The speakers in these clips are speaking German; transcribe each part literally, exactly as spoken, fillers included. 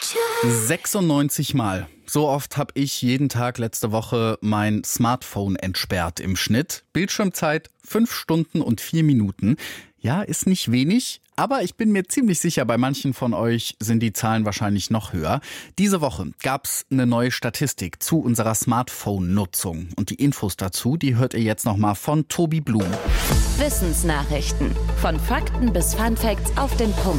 sechsundneunzig Mal. So oft habe ich jeden Tag letzte Woche mein Smartphone entsperrt im Schnitt. Bildschirmzeit fünf Stunden und vier Minuten. Ja, ist nicht wenig, aber ich bin mir ziemlich sicher, bei manchen von euch sind die Zahlen wahrscheinlich noch höher. Diese Woche gab's eine neue Statistik zu unserer Smartphone-Nutzung. Und die Infos dazu, die hört ihr jetzt nochmal von Tobi Blum. Wissensnachrichten. Von Fakten bis Funfacts auf den Punkt.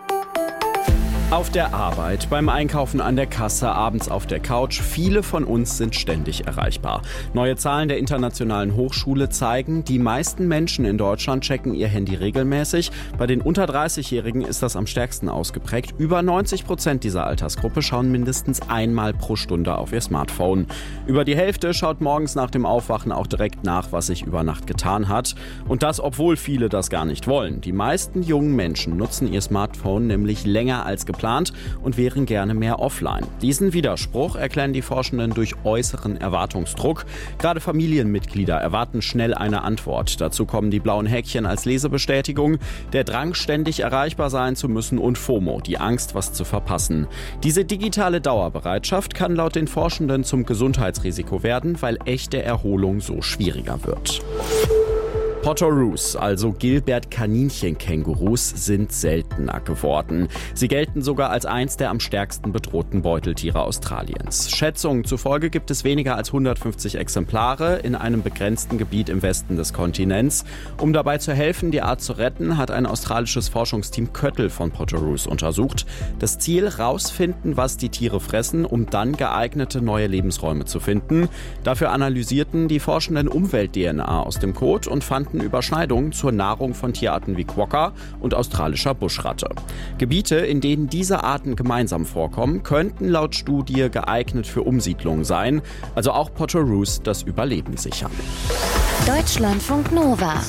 Auf der Arbeit, beim Einkaufen an der Kasse, abends auf der Couch. Viele von uns sind ständig erreichbar. Neue Zahlen der Internationalen Hochschule zeigen, die meisten Menschen in Deutschland checken ihr Handy regelmäßig. Bei den unter dreißig-Jährigen ist das am stärksten ausgeprägt. Über neunzig Prozent dieser Altersgruppe schauen mindestens einmal pro Stunde auf ihr Smartphone. Über die Hälfte schaut morgens nach dem Aufwachen auch direkt nach, was sich über Nacht getan hat. Und das, obwohl viele das gar nicht wollen. Die meisten jungen Menschen nutzen ihr Smartphone nämlich länger als geplant. Plant und wären gerne mehr offline. Diesen Widerspruch erklären die Forschenden durch äußeren Erwartungsdruck. Gerade Familienmitglieder erwarten schnell eine Antwort. Dazu kommen die blauen Häkchen als Lesebestätigung, der Drang, ständig erreichbar sein zu müssen und FOMO, die Angst, was zu verpassen. Diese digitale Dauerbereitschaft kann laut den Forschenden zum Gesundheitsrisiko werden, weil echte Erholung so schwieriger wird. Potoroos, also Gilbert-Kaninchen-Kängurus, sind seltener geworden. Sie gelten sogar als eins der am stärksten bedrohten Beuteltiere Australiens. Schätzungen zufolge gibt es weniger als hundertfünfzig Exemplare in einem begrenzten Gebiet im Westen des Kontinents. Um dabei zu helfen, die Art zu retten, hat ein australisches Forschungsteam Köttel von Potoroos untersucht. Das Ziel: rausfinden, was die Tiere fressen, um dann geeignete neue Lebensräume zu finden. Dafür analysierten die Forschenden Umwelt-D N A aus dem Kot und fanden Überschneidungen zur Nahrung von Tierarten wie Quokka und australischer Buschratte. Gebiete, in denen diese Arten gemeinsam vorkommen, könnten laut Studie geeignet für Umsiedlungen sein, also auch Potoroos das Überleben sichern. Deutschlandfunk Nova.